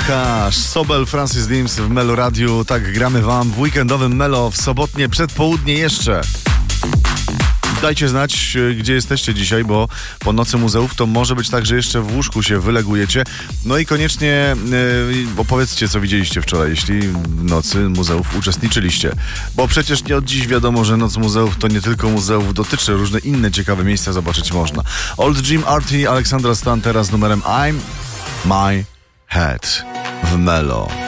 Hash, Sobel, Francis Dims w Melo Radiu. Tak gramy wam w weekendowym Melo w sobotnie przedpołudnie jeszcze. Dajcie znać, gdzie jesteście dzisiaj, bo po nocy muzeów to może być tak, że jeszcze w łóżku się wylegujecie. No i koniecznie opowiedzcie, co widzieliście wczoraj, jeśli w nocy muzeów uczestniczyliście. Bo przecież nie od dziś wiadomo, że Noc Muzeów to nie tylko muzeów dotyczy, różne inne ciekawe miejsca zobaczyć można. Old Jim Arty, Aleksandra Stan teraz z numerem I'm My Head w Melo.